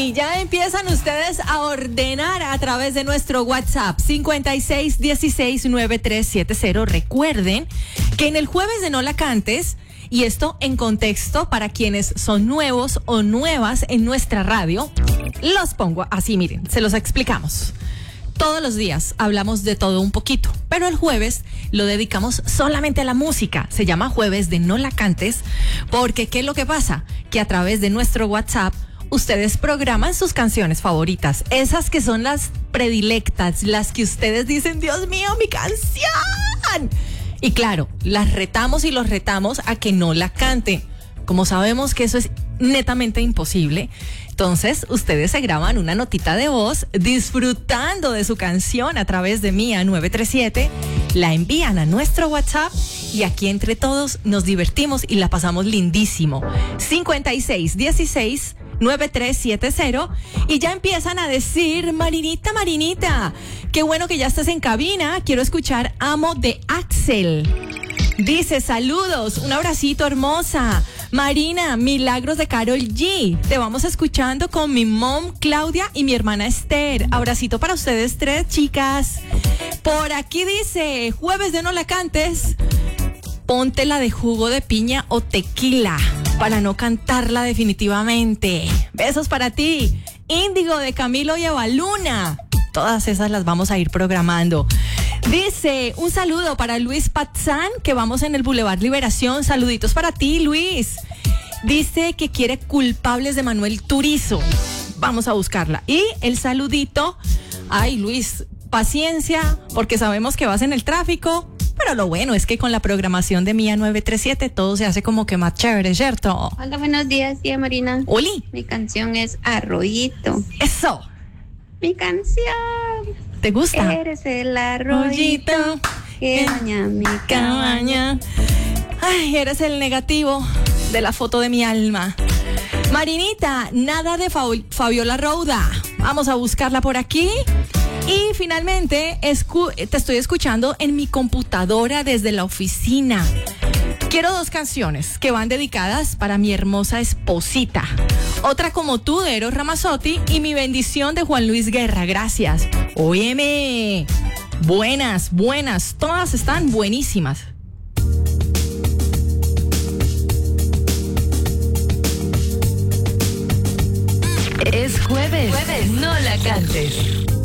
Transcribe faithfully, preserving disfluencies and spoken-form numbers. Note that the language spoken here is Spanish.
Y ya empiezan ustedes a ordenar a través de nuestro WhatsApp cincuenta y seis dieciséis noventa y tres setenta. Recuerden que en el jueves de No La Cantes, y esto en contexto para quienes son nuevos o nuevas en nuestra radio, los pongo así, miren, se los explicamos. Todos los días hablamos de todo un poquito, pero el jueves lo dedicamos solamente a la música. Se llama Jueves de No La Cantes, porque ¿qué es lo que pasa? Que a través de nuestro WhatsApp ustedes programan sus canciones favoritas, esas que son las predilectas, las que ustedes dicen, Dios mío, mi canción. Y claro, las retamos y los retamos a que no la canten. Como sabemos que eso es netamente imposible, entonces ustedes se graban una notita de voz disfrutando de su canción a través de Mía nueve tres siete, la envían a nuestro WhatsApp y aquí entre todos nos divertimos y la pasamos lindísimo. cincuenta y seis dieciséis noventa y tres setenta y ya empiezan a decir, Marinita, Marinita, qué bueno que ya estás en cabina, quiero escuchar Amo de Axel. Dice, saludos, un abracito hermosa. Marina, Milagros de Karol G. Te vamos escuchando con mi mom Claudia y mi hermana Esther. Abracito para ustedes tres, chicas. Por aquí dice, jueves de No La Cantes, ponte la de jugo de piña o tequila para no cantarla definitivamente. Besos para ti. Índigo de Camilo y Evaluna. Todas esas las vamos a ir programando. Dice, un saludo para Luis Patzán, que vamos en el Boulevard Liberación. Saluditos para ti, Luis. Dice que quiere Culpables de Manuel Turizo. Vamos a buscarla. Y el saludito, ay, Luis, paciencia, porque sabemos que vas en el tráfico, pero lo bueno es que con la programación de Mía nueve tres siete todo se hace como que más chévere, ¿cierto? Hola, buenos días, tía Marina. Oli. Mi canción es Arroyito. Eso. Mi canción. ¿Te gusta? Eres el arroyito que baña mi cabaña. Ay, eres el negativo de la foto de mi alma. Marinita, nada de Fabiola Rouda. Vamos a buscarla por aquí. Y finalmente, escu- te estoy escuchando en mi computadora desde la oficina. Quiero dos canciones que van dedicadas para mi hermosa esposita. Otra como tú de Eros Ramazzotti y Mi Bendición de Juan Luis Guerra. Gracias. Óyeme. Buenas, buenas. Todas están buenísimas. Es jueves. Jueves. No La Cantes.